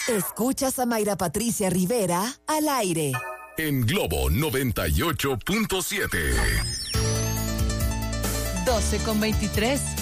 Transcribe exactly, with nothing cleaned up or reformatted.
Escuchas a Mayra Patricia Rivera al aire. En Globo noventa y ocho punto siete. doce con veintitrés.